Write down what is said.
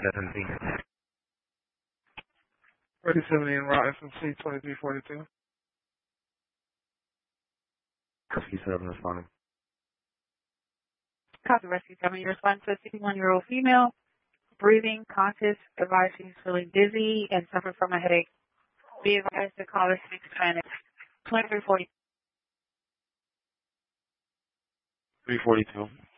17. 3070 en route FMC 2342. Rescue 7 responding. Copy rescue. Tell me your response to a 61-year-old female, breathing, conscious, advised she's feeling dizzy and suffering from a headache. Be advised to call her speak Spanish. 2340. 342.